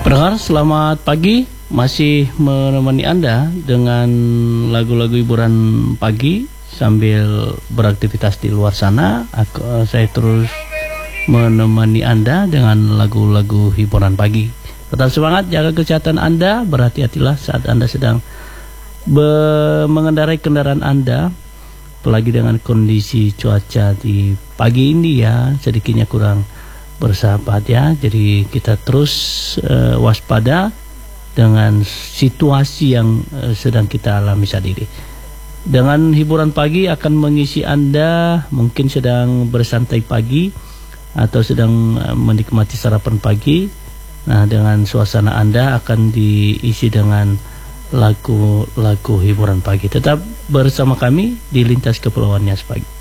Pendengar, selamat pagi. Masih menemani Anda dengan lagu-lagu hiburan pagi sambil beraktivitas di luar sana. Saya terus menemani Anda dengan lagu-lagu hiburan pagi. Tetap semangat, jaga kesehatan Anda, berhati-hatilah saat Anda sedang mengendarai kendaraan Anda, apalagi dengan kondisi cuaca di pagi ini ya, sedikitnya kurang bersahabat ya. Jadi kita terus waspada dengan situasi yang sedang kita alami saat ini. Dengan hiburan pagi akan mengisi Anda mungkin sedang bersantai pagi atau sedang menikmati sarapan pagi. Nah, dengan suasana Anda akan diisi dengan lagu-lagu hiburan pagi. Tetap bersama kami di Lintas Kepulauan Nias Pagi.